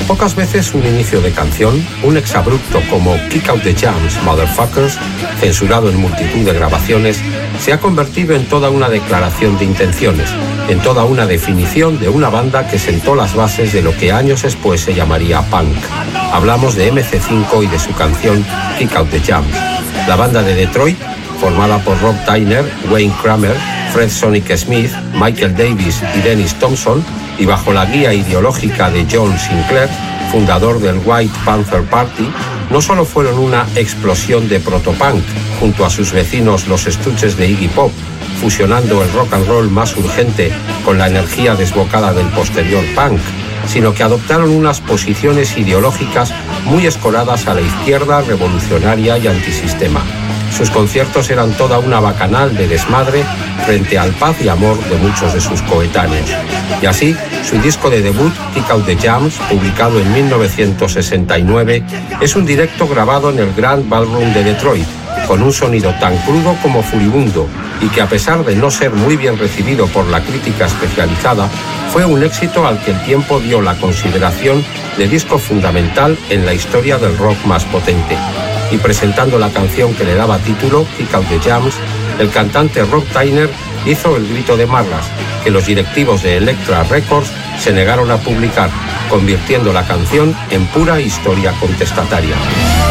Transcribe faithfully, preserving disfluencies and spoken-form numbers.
Pocas veces un inicio de canción, un exabrupto como Kick Out the Jams, Motherfuckers, censurado en multitud de grabaciones, se ha convertido en toda una declaración de intenciones, en toda una definición de una banda que sentó las bases de lo que años después se llamaría punk. Hablamos de eme ce cinco y de su canción Kick Out the Jams. La banda de Detroit, formada por Rob Tyner, Wayne Kramer, Fred Sonic Smith, Michael Davis y Dennis Thompson, y bajo la guía ideológica de John Sinclair, fundador del White Panther Party, no solo fueron una explosión de protopunk junto a sus vecinos los Stooges de Iggy Pop, fusionando el rock and roll más urgente con la energía desbocada del posterior punk, sino que adoptaron unas posiciones ideológicas muy escoradas a la izquierda revolucionaria y antisistema. Sus conciertos eran toda una bacanal de desmadre frente al paz y amor de muchos de sus coetáneos. Y así, su disco de debut, Kick Out the Jams, publicado en mil novecientos sesenta y nueve, es un directo grabado en el Grand Ballroom de Detroit, con un sonido tan crudo como furibundo, y que a pesar de no ser muy bien recibido por la crítica especializada, fue un éxito al que el tiempo dio la consideración de disco fundamental en la historia del rock más potente. Y presentando la canción que le daba título, Kick Out the Jams, el cantante Rob Tyner hizo el grito de Marlas, que los directivos de Elektra Records se negaron a publicar, convirtiendo la canción en pura historia contestataria.